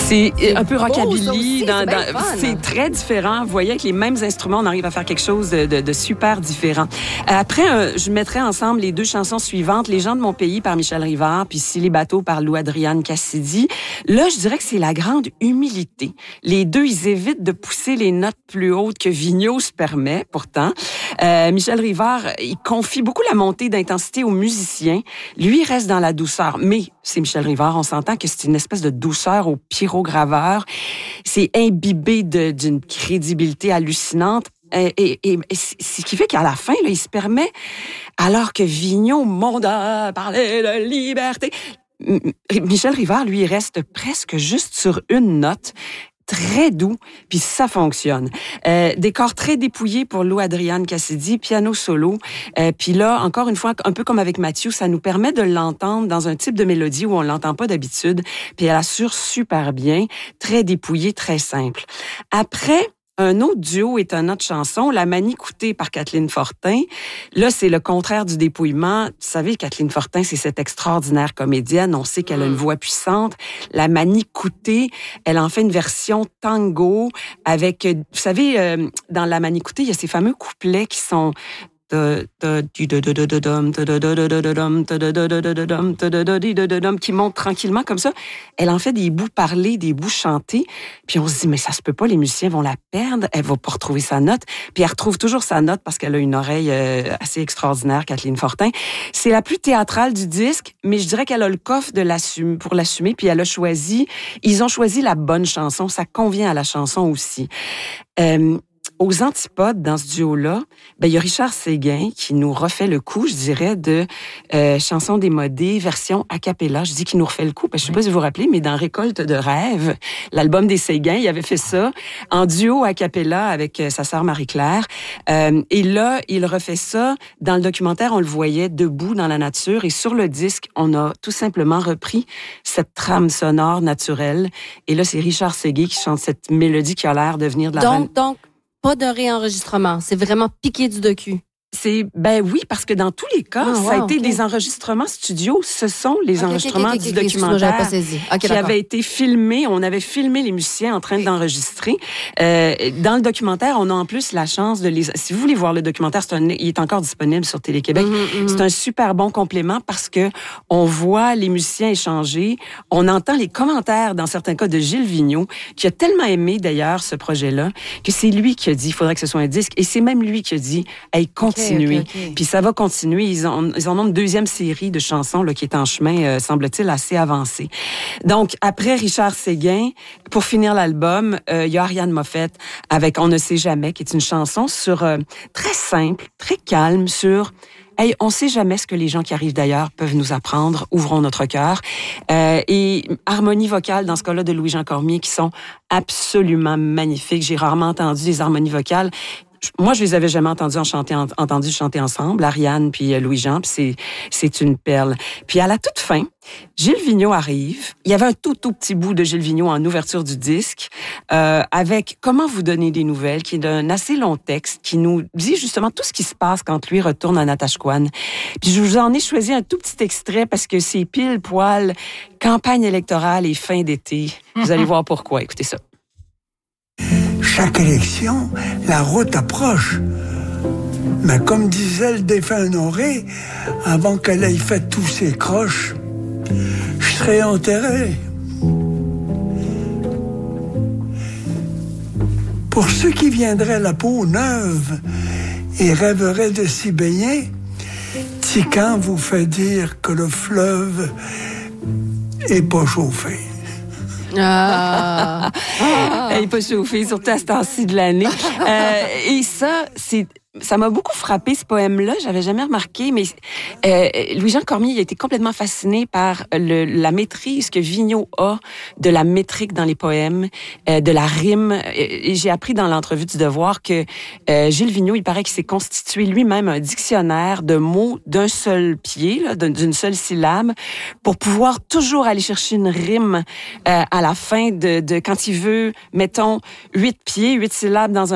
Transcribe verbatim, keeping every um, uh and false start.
C'est, c'est un peu rockabilly. Aussi, dans, c'est, dans, c'est très différent. Vous voyez, avec les mêmes instruments, on arrive à faire quelque chose de, de, de super différent. Après, euh, je mettrai ensemble les deux chansons suivantes, Les gens de mon pays par Michel Rivard, puis Si les bateaux par Lou-Adriane Cassidy. Là, je dirais que c'est la grande humilité. Les deux, ils évitent de pousser les notes plus hautes que Vigneault se permet, pourtant. Euh, Michel Rivard, il confie beaucoup la montée d'intensité aux musiciens. Lui, il reste dans la douceur. Mais c'est Michel Rivard, on s'entend que c'est une espèce de douceur au pyrograveur. C'est imbibé de, d'une crédibilité hallucinante. Et, et, et, et ce qui fait qu'à la fin, là, il se permet, alors que Vigneault, monde a parlé de liberté, Michel Rivard, lui, il reste presque juste sur une note, très doux, puis ça fonctionne. Euh, décor très dépouillé pour Lou-Adriane Cassidy, piano solo. Euh, puis là, encore une fois, un peu comme avec Mathieu, ça nous permet de l'entendre dans un type de mélodie où on l'entend pas d'habitude. Puis elle assure super bien, très dépouillé, très simple. Après, un autre duo étonnant de chansons, La Manie coûtée par Kathleen Fortin. Là, c'est le contraire du dépouillement. Vous savez, Kathleen Fortin, c'est cette extraordinaire comédienne. On sait qu'elle a une voix puissante. La Manie coûtée, elle en fait une version tango avec, vous savez, dans La Manie coûtée, il y a ces fameux couplets qui sont qui monte tranquillement comme ça. Elle en fait des bouts parlés, des bouts chantés. Puis on se dit, mais ça se peut pas, les musiciens vont la perdre. Elle va pas retrouver sa note. Puis elle retrouve toujours sa note parce qu'elle a une oreille assez extraordinaire, Kathleen Fortin. C'est la plus théâtrale du disque, mais je dirais qu'elle a le coffre de l'assumer, pour l'assumer. Puis elle a choisi, ils ont choisi la bonne chanson. Ça convient à la chanson aussi. Euh, Aux antipodes, dans ce duo-là, ben, il y a Richard Séguin qui nous refait le coup, je dirais, de euh, Chanson démodée, version a cappella. Je dis qu'il nous refait le coup, parce que je sais pas si vous vous rappelez, mais dans Récolte de rêves, l'album des Séguin, il avait fait ça en duo a cappella avec euh, sa sœur Marie-Claire. Euh, et là, il refait ça. Dans le documentaire, on le voyait debout dans la nature. Et sur le disque, on a tout simplement repris cette trame sonore naturelle. Et là, c'est Richard Séguin qui chante cette mélodie qui a l'air de venir de la... Donc, donc pas de réenregistrement, c'est vraiment piqué du docu. C'est, ben oui, parce que dans tous les cas, ah, ça wow, a été okay. des enregistrements studio. Ce sont les okay, enregistrements okay, okay, du okay, documentaire pas saisi. Okay, qui avaient été filmés. On avait filmé les musiciens en train d'enregistrer. Euh, dans le documentaire, on a en plus la chance de les... Si vous voulez voir le documentaire, c'est un, il est encore disponible sur Télé-Québec. Mm-hmm, mm-hmm. C'est un super bon complément parce que on voit les musiciens échanger. On entend les commentaires, dans certains cas, de Gilles Vigneault, qui a tellement aimé, d'ailleurs, ce projet-là, que c'est lui qui a dit, il faudrait que ce soit un disque. Et c'est même lui qui a dit, hey, continue. Okay, okay, okay. Puis ça va continuer. Ils, ont, ils en ont une deuxième série de chansons là, qui est en chemin, euh, semble-t-il, assez avancée. Donc, après Richard Séguin, pour finir l'album, il euh, y a Ariane Moffett avec On ne sait jamais, qui est une chanson sur euh, très simple, très calme, sur... Hey, on sait jamais ce que les gens qui arrivent d'ailleurs peuvent nous apprendre. Ouvrons notre cœur. Euh, et harmonie vocale, dans ce cas-là, de Louis-Jean Cormier, qui sont absolument magnifiques. J'ai rarement entendu des harmonies vocales. Moi, je les avais jamais entendus en chanter, en, entendu chanter ensemble, Ariane puis Louis-Jean, puis c'est, c'est une perle. Puis à la toute fin, Gilles Vigneault arrive. Il y avait un tout, tout petit bout de Gilles Vigneault en ouverture du disque, euh, avec Comment vous donner des nouvelles, qui est d'un assez long texte, qui nous dit justement tout ce qui se passe quand lui retourne à Natashquan. Puis je vous en ai choisi un tout petit extrait parce que c'est pile poil campagne électorale et fin d'été. Vous allez voir pourquoi. Écoutez ça. Chaque élection, la route approche. Mais comme disait le défunt Honoré, avant qu'elle ait fait tous ses croches, je serais enterré. Pour ceux qui viendraient la peau neuve et rêveraient de s'y baigner, Tican vous fait dire que le fleuve est pas chauffé. Ah. ah. Elle n'est pas chauffée, surtout à ce temps-ci de l'année. Euh, et ça, c'est... Ça m'a beaucoup frappé, ce poème-là. J'avais jamais remarqué, mais euh, Louis-Jean Cormier il a été complètement fasciné par le, la maîtrise que Vigneault a de la métrique dans les poèmes, euh, de la rime. Et j'ai appris dans l'entrevue du Devoir que euh, Gilles Vigneault, il paraît qu'il s'est constitué lui-même un dictionnaire de mots d'un seul pied, là, d'une seule syllabe, pour pouvoir toujours aller chercher une rime euh, à la fin de, de quand il veut, mettons, huit pieds, huit syllabes dans un